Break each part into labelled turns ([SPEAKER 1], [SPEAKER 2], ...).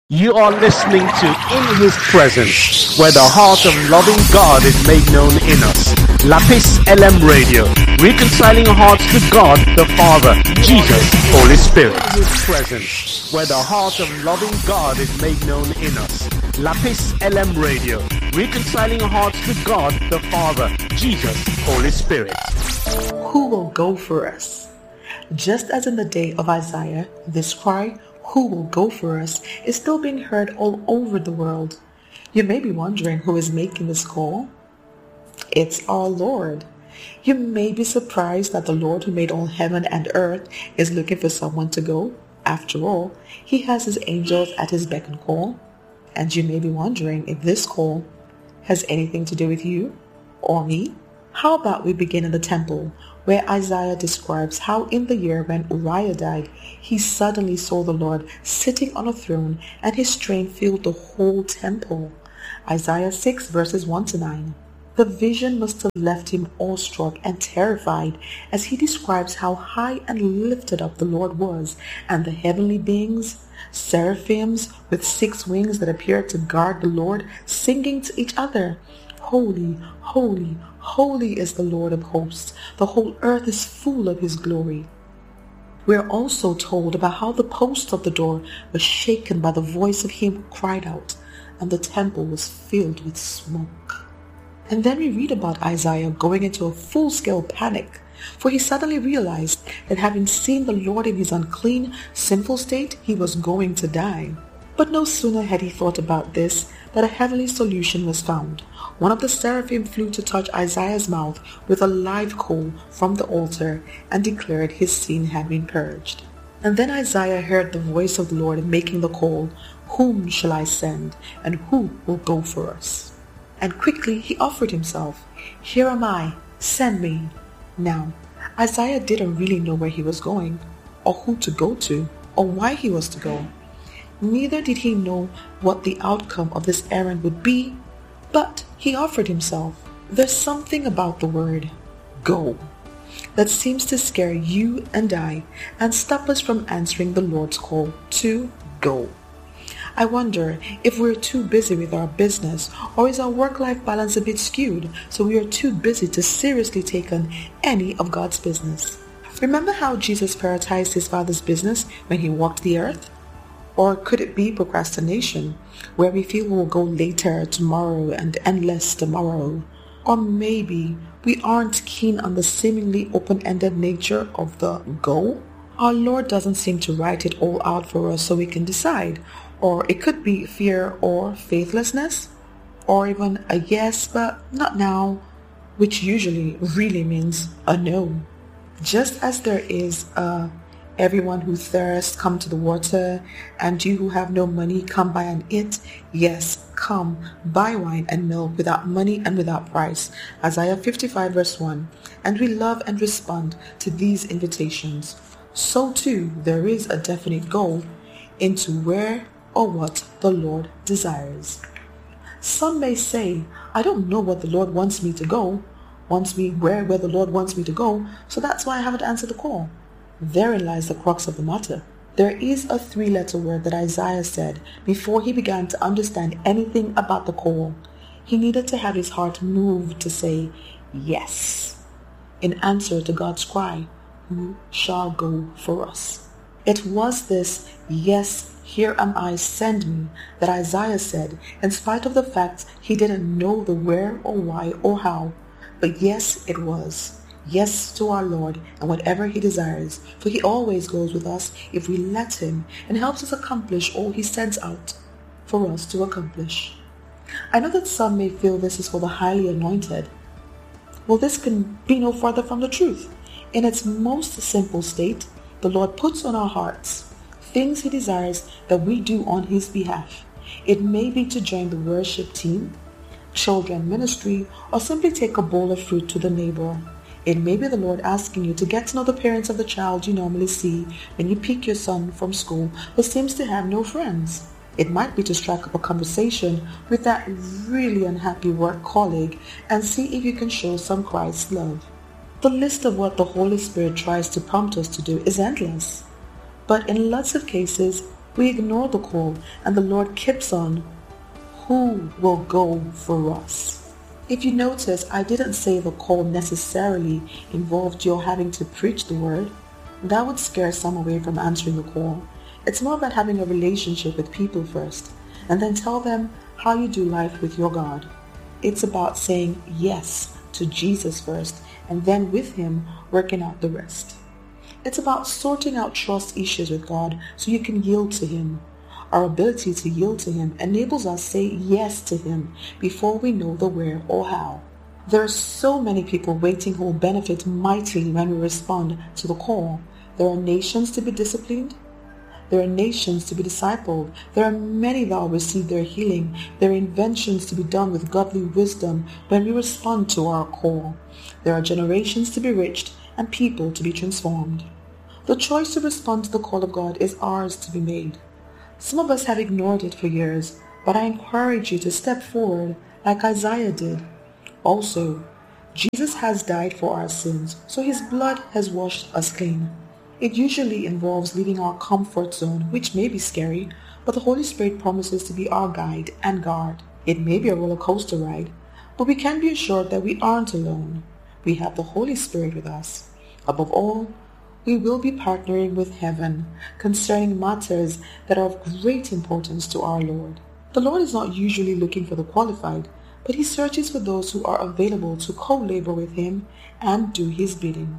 [SPEAKER 1] You are listening to In His Presence, where the heart of loving God is made known in us. Lapis LM Radio, reconciling hearts to God the Father, Jesus, Holy Spirit. In His Presence, where the heart of loving God is made known in us. Lapis LM Radio, reconciling hearts to God the Father, Jesus, Holy Spirit.
[SPEAKER 2] Who will go for us? Just as in the day of Isaiah, this cry, "Who will go for us?" is still being heard all over the world. You may be wondering who is making this call. It's our Lord. You may be surprised that the Lord who made all heaven and earth is looking for someone to go. After all, He has His angels at His beck and call. And you may be wondering if this call has anything to do with you or me. How about we begin in the temple, where Isaiah describes how in the year when Uriah died, he suddenly saw the Lord sitting on a throne and His train filled the whole temple. Isaiah 6 verses 1 to 9. The vision must have left him awestruck and terrified as he describes how high and lifted up the Lord was, and the heavenly beings, seraphims with 6 wings that appeared to guard the Lord, singing to each other, "Holy, holy, holy is the Lord of hosts. The whole earth is full of His glory." We are also told about how the post of the door was shaken by the voice of Him who cried out, and the temple was filled with smoke. And then we read about Isaiah going into a full-scale panic, for he suddenly realized that having seen the Lord in His unclean, sinful state, he was going to die. But no sooner had he thought about this that a heavenly solution was found. One of the seraphim flew to touch Isaiah's mouth with a live coal from the altar and declared his sin had been purged. And then Isaiah heard the voice of the Lord making the call, "Whom shall I send, and who will go for us?" And quickly he offered himself. "Here am I, send me." Now, Isaiah didn't really know where he was going, or who to go to, or why he was to go. Neither did he know what the outcome of this errand would be, but he offered himself. There's something about the word "go" that seems to scare you and I and stop us from answering the Lord's call to go. I wonder if we're too busy with our business, or is our work-life balance a bit skewed so we are too busy to seriously take on any of God's business. Remember how Jesus prioritized His Father's business when He walked the earth? Or could it be procrastination, where we feel we'll go later tomorrow and endless tomorrow? Or maybe we aren't keen on the seemingly open-ended nature of the go? Our Lord doesn't seem to write it all out for us so we can decide. Or it could be fear or faithlessness, or even a yes but not now, which usually really means a no. Just as there is a "everyone who thirsts come to the water, and you who have no money come buy and eat," yes, come, buy wine and milk without money and without price. Isaiah 55 verse 1. And we love and respond to these invitations. So too, there is a definite goal into where or what the Lord desires. Some may say, "I don't know what the Lord wants me to go, wants me where the Lord wants me to go, so that's why I haven't answered the call." Therein lies the crux of the matter. There is a 3-letter word that Isaiah said before he began to understand anything about the call. He needed to have his heart moved to say yes in answer to God's cry, "Who shall go for us?" It was this "Yes, here am I, send me" that Isaiah said, in spite of the fact he didn't know the where or why or how. But yes, it was. Yes to our Lord and whatever He desires, for He always goes with us if we let Him, and helps us accomplish all He sends out for us to accomplish. I know that some may feel this is for the highly anointed. Well, this can be no further from the truth. In its most simple state, the Lord puts on our hearts things He desires that we do on His behalf. It may be to join the worship team, children ministry, or simply take a bowl of fruit to the neighbor. It may be the Lord asking you to get to know the parents of the child you normally see when you pick your son from school but seems to have no friends. It might be to strike up a conversation with that really unhappy work colleague and see if you can show some Christ's love. The list of what the Holy Spirit tries to prompt us to do is endless. But in lots of cases, We ignore the call, and the Lord keeps on. Who will go for us? If you notice, I didn't say the call necessarily involved your having to preach the word. That would scare some away from answering the call. It's more about having a relationship with people first, and then tell them how you do life with your God. It's about saying yes to Jesus first, and then with Him working out the rest. It's about sorting out trust issues with God so you can yield to Him. Our ability to yield to Him enables us to say yes to Him before we know the where or how. There are so many people waiting who will benefit mightily when we respond to the call. There are nations to be disciplined. There are nations to be discipled. There are many that will receive their healing. There are inventions to be done with godly wisdom when we respond to our call. There are generations to be reached and people to be transformed. The choice to respond to the call of God is ours to be made. Some of us have ignored it for years, but I encourage you to step forward like Isaiah did. Also, Jesus has died for our sins, so His blood has washed us clean. It usually involves leaving our comfort zone, which may be scary, but the Holy Spirit promises to be our guide and guard. It may be a roller coaster ride, but we can be assured that we aren't alone. We have the Holy Spirit with us. Above all, we will be partnering with heaven concerning matters that are of great importance to our Lord. The Lord is not usually looking for the qualified, but He searches for those who are available to co-labor with Him and do His bidding.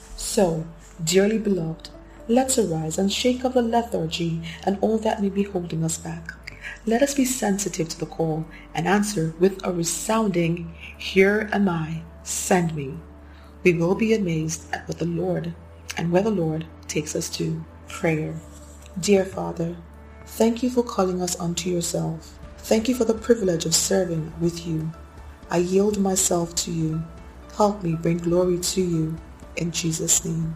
[SPEAKER 2] So, dearly beloved, let's arise and shake off the lethargy and all that may be holding us back. Let us be sensitive to the call and answer with a resounding, "Here am I, send me." We will be amazed at what the Lord and where the Lord takes us to. Prayer. Dear Father, thank You for calling us unto Yourself. Thank You for the privilege of serving with You. I yield myself to You. Help me bring glory to You. In Jesus' name,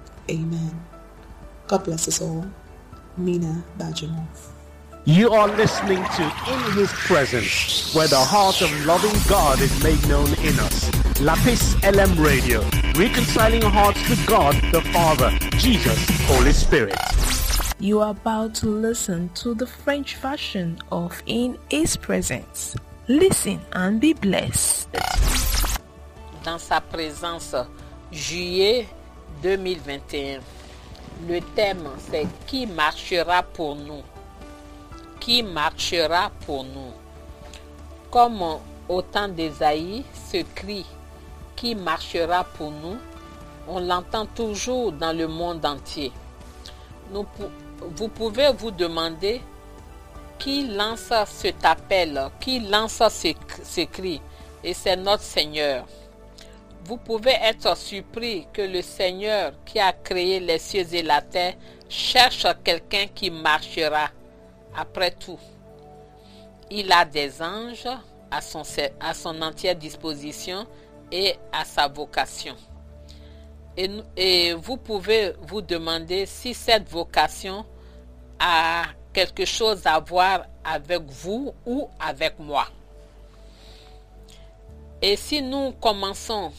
[SPEAKER 2] amen. God bless us all. Mina Bajamo.
[SPEAKER 1] You are listening to In His Presence, where the heart of loving God is made known in us. Lapis LM Radio, reconciling hearts to God the Father, Jesus, Holy Spirit.
[SPEAKER 3] You are about to listen to the French version of In His Presence. Listen and be blessed.
[SPEAKER 4] Dans sa présence, juillet 2021. Le thème, c'est qui marchera pour nous? Qui marchera pour nous? Comme au temps d'Ésaïe, ce cri qui marchera pour nous, on l'entend toujours dans le monde entier. Vous pouvez vous demander qui lance cet appel, qui lance ce cri, et c'est notre Seigneur. Vous pouvez être surpris que le Seigneur qui a créé les cieux et la terre cherche quelqu'un qui marchera. Après tout, il a des anges à son entière disposition et à sa vocation. Et vous pouvez vous demander si cette vocation a quelque chose à voir avec vous ou avec moi. Et si nous commencions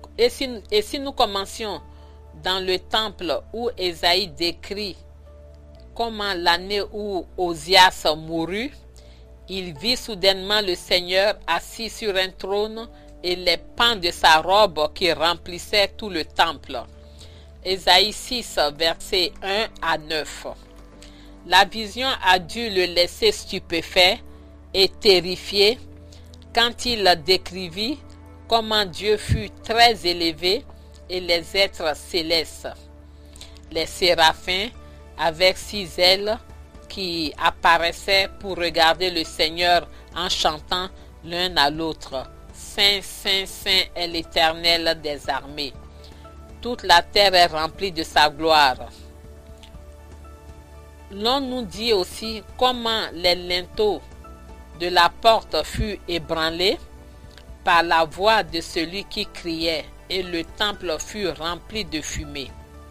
[SPEAKER 4] dans le temple où Ésaïe décrit comment l'année où Osias mourut, il vit soudainement le Seigneur assis sur un trône et les pans de sa robe qui remplissaient tout le temple. Ésaïe 6, versets 1 à 9. La vision a dû le laisser stupéfait et terrifié quand il décrivit comment Dieu fut très élevé et les êtres célestes, les séraphins avec 6 ailes qui apparaissaient pour regarder le Seigneur en chantant l'un à l'autre. Saint, Saint, Saint est l'Éternel des armées. Toute la terre est remplie de sa gloire. L'on nous dit aussi comment les linteaux de la porte furent ébranlés par la voix de celui qui criait, et le temple fut rempli de fumée.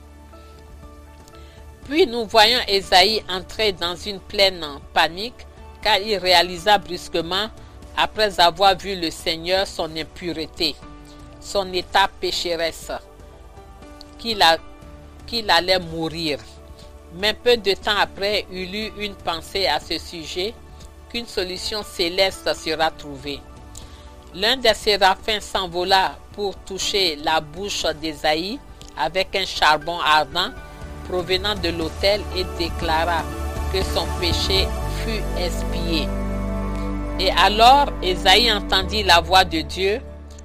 [SPEAKER 4] Puis nous voyons Ésaïe entrer dans une pleine panique, car il réalisa brusquement, après avoir vu le Seigneur, son impureté, son état pécheresse, qu'il allait mourir. Mais peu de temps après, il eut une pensée à ce sujet, qu'une solution céleste sera trouvée. L'un des séraphins s'envola pour toucher la bouche d'Ésaïe avec un charbon ardent provenant de l'autel et déclara que son péché fut expié. Et alors Ésaïe entendit la voix de Dieu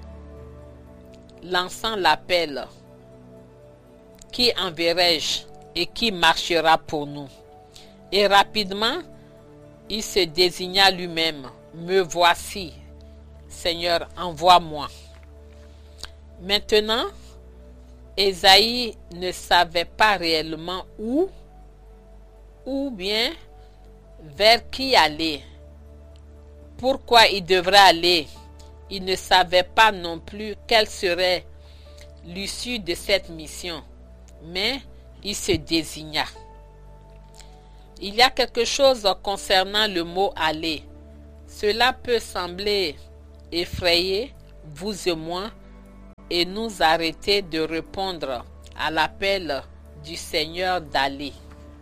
[SPEAKER 4] lançant l'appel. Qui enverrai-je et qui marchera pour nous? Et rapidement, il se désigna lui-même. Me voici, Seigneur, envoie-moi. Maintenant, Ésaïe ne savait pas réellement où ou bien vers qui aller. Pourquoi il devrait aller? Il ne savait pas non plus quelle serait l'issue de cette mission, mais il se désigna. Il y a quelque chose concernant le mot « aller ». Cela peut sembler effrayer vous et moi et nous arrêter de répondre à l'appel du Seigneur d'aller.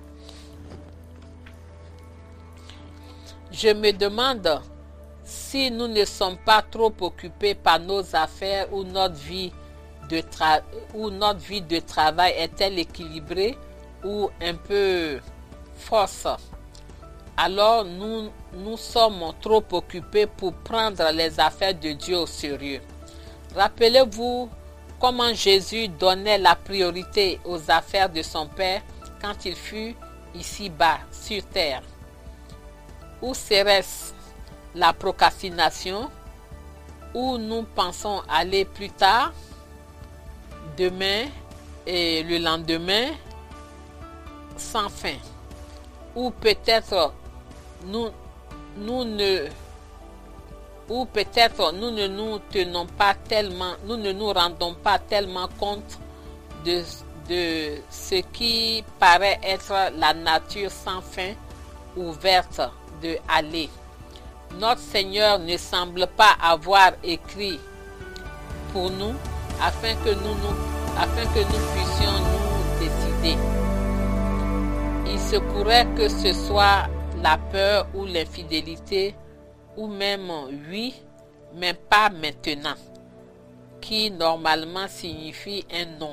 [SPEAKER 4] Je me demande si nous ne sommes pas trop occupés par nos affaires ou notre vie de travail est-elle équilibrée ou un peu fausse. Alors nous sommes trop occupés pour prendre les affaires de Dieu au sérieux. Rappelez-vous comment Jésus donnait la priorité aux affaires de son Père quand il fut ici-bas, sur terre. Où serait-ce la procrastination, où nous pensons aller plus tard, demain et le lendemain, sans fin, ou peut-être nous ne nous rendons pas tellement compte de ce qui paraît être la nature sans fin ouverte de aller. Notre Seigneur ne semble pas avoir écrit pour nous afin que nous puissions nous décider. Il se pourrait que ce soit la peur ou l'infidélité ou même oui, mais pas maintenant, qui normalement signifie un non.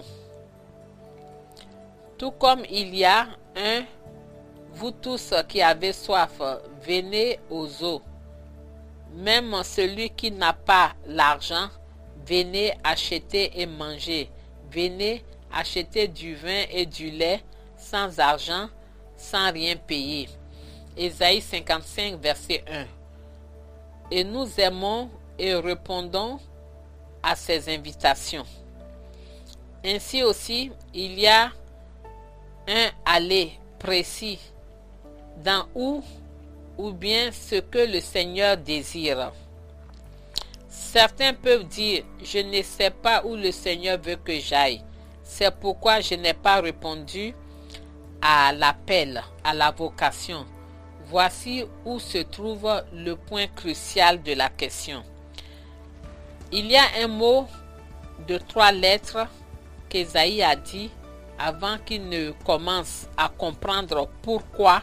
[SPEAKER 4] Tout comme il y a un vous tous qui avez soif, venez aux eaux. Même celui qui n'a pas l'argent, venez acheter et manger. Venez acheter du vin et du lait sans argent, sans rien payer. Ésaïe 55, verset 1. Et nous aimons et répondons à ces invitations. Ainsi aussi, il y a un aller précis dans où ou bien ce que le Seigneur désire. Certains peuvent dire, je ne sais pas où le Seigneur veut que j'aille. C'est pourquoi je n'ai pas répondu à l'appel, à la vocation. Voici où se trouve le point crucial de la question. Il y a un mot de 3 lettres qu'Ésaïe a dit avant qu'il ne commence à comprendre pourquoi,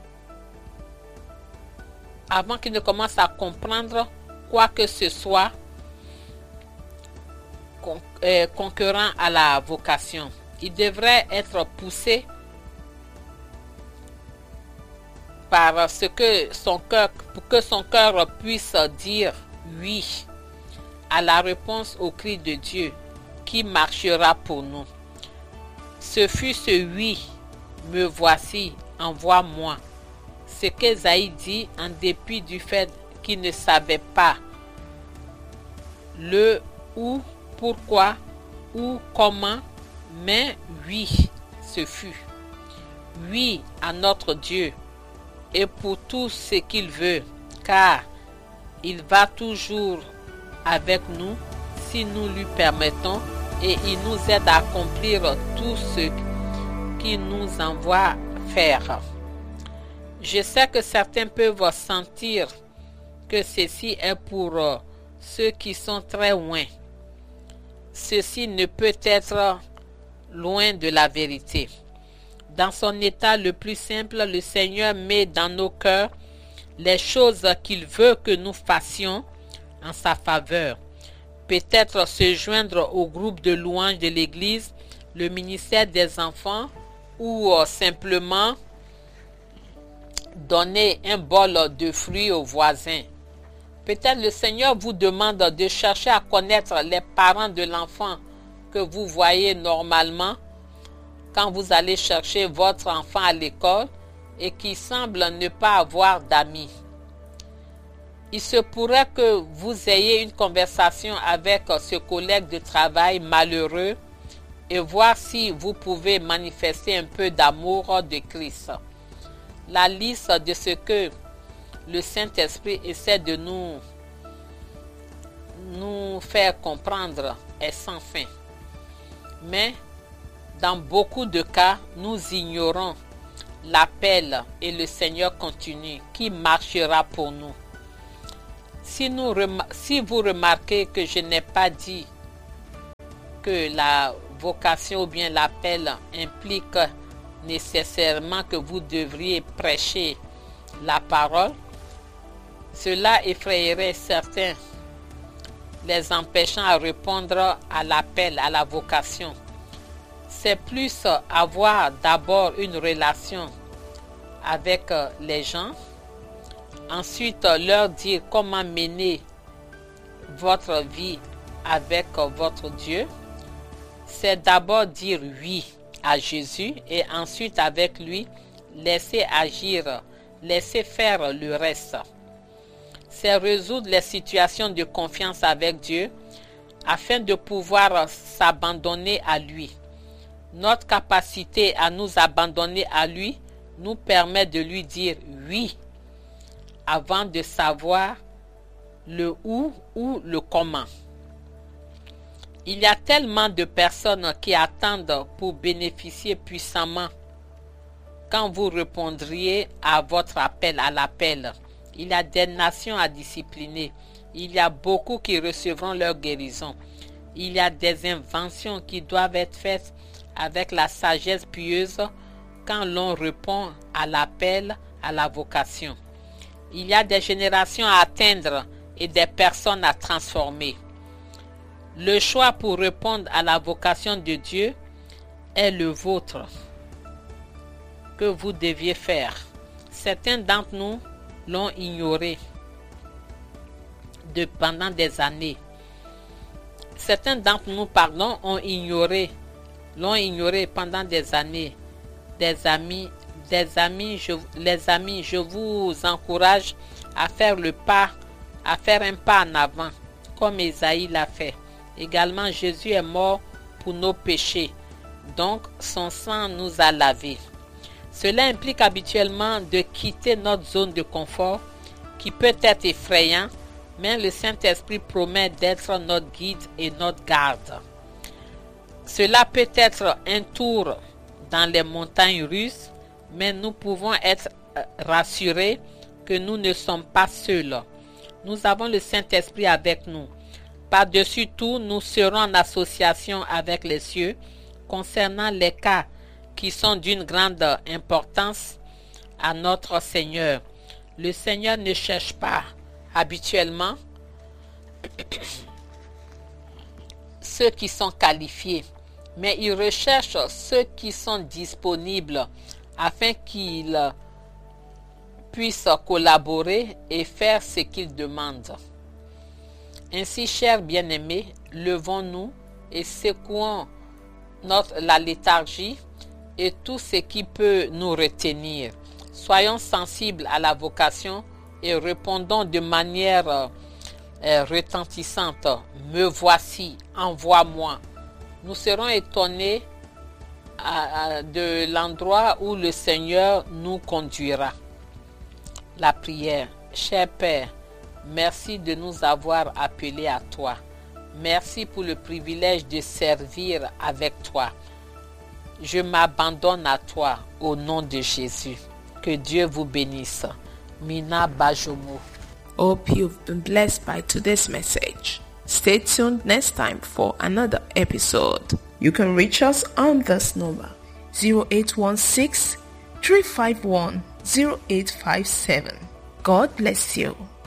[SPEAKER 4] avant qu'il ne commence à comprendre quoi que ce soit concurrent à la vocation. Il devrait être poussé par ce que son cœur, pour que son cœur puisse dire oui à la réponse au cri de Dieu qui marchera pour nous. Ce fut ce oui, me voici, envoie-moi. Ce qu'Ésaïe dit en dépit du fait qu'il ne savait pas le où, pourquoi ou comment, mais oui, ce fut. Oui à notre Dieu et pour tout ce qu'il veut, car il va toujours avec nous si nous lui permettons et il nous aide à accomplir tout ce qu'il nous envoie faire. Je sais que certains peuvent sentir que ceci est pour ceux qui sont très loin. Ceci ne peut être loin de la vérité. Dans son état le plus simple, le Seigneur met dans nos cœurs les choses qu'il veut que nous fassions en sa faveur. Peut-être se joindre au groupe de louanges de l'Église, le ministère des enfants ou simplement donner un bol de fruits aux voisins. Peut-être le Seigneur vous demande de chercher à connaître les parents de l'enfant que vous voyez normalement quand vous allez chercher votre enfant à l'école et qui semble ne pas avoir d'amis. Il se pourrait que vous ayez une conversation avec ce collègue de travail malheureux et voir si vous pouvez manifester un peu d'amour de Christ. La liste de ce que le Saint-Esprit essaie de nous faire comprendre est sans fin. Mais dans beaucoup de cas, nous ignorons l'appel et le Seigneur continue qui marchera pour nous. Si vous remarquez que je n'ai pas dit que la vocation ou bien l'appel implique nécessairement que vous devriez prêcher la parole, cela effrayerait certains, les empêchant à répondre à l'appel, à la vocation. C'est plus avoir d'abord une relation avec les gens, ensuite leur dire comment mener votre vie avec votre Dieu. C'est d'abord dire oui à Jésus et ensuite avec lui laisser agir, laisser faire le reste. C'est résoudre les situations de confiance avec Dieu afin de pouvoir s'abandonner à lui. Notre capacité à nous abandonner à lui nous permet de lui dire oui avant de savoir le où ou le comment. Il y a tellement de personnes qui attendent pour bénéficier puissamment quand vous répondriez à votre appel, à l'appel. Il y a des nations à discipliner. Il y a beaucoup qui recevront leur guérison. Il y a des inventions qui doivent être faites avec la sagesse pieuse quand l'on répond à l'appel, à la vocation. Il y a des générations à atteindre et des personnes à transformer. Le choix pour répondre à la vocation de Dieu est le vôtre que vous deviez faire. Certains d'entre nous l'ont ignoré pendant des années. Certains d'entre nous, l'ont ignoré pendant des années. Les amis, je vous encourage à faire un pas en avant, comme Ésaïe l'a fait. Également, Jésus est mort pour nos péchés, donc son sang nous a lavés. Cela implique habituellement de quitter notre zone de confort, qui peut être effrayant, mais le Saint-Esprit promet d'être notre guide et notre garde. Cela peut être un tour dans les montagnes russes, mais nous pouvons être rassurés que nous ne sommes pas seuls. Nous avons le Saint-Esprit avec nous. Par-dessus tout, nous serons en association avec les cieux concernant les cas qui sont d'une grande importance à notre Seigneur. Le Seigneur ne cherche pas habituellement ceux qui sont qualifiés, mais il recherche ceux qui sont disponibles afin qu'ils puissent collaborer et faire ce qu'il demande. Ainsi, chers bien-aimés, levons-nous et secouons la léthargie et tout ce qui peut nous retenir. Soyons sensibles à la vocation et répondons de manière retentissante. Me voici, envoie-moi. Nous serons étonnés de l'endroit où le Seigneur nous conduira. La prière. Cher Père, merci de nous avoir appelés à toi. Merci pour le privilège de servir avec toi. Je m'abandonne à toi au nom de Jésus. Que Dieu vous bénisse. Mina Bajomo.
[SPEAKER 3] Hope you've been blessed by today's message. Stay tuned next time for another episode. You can reach us on this number 0816 351 0857. God bless you.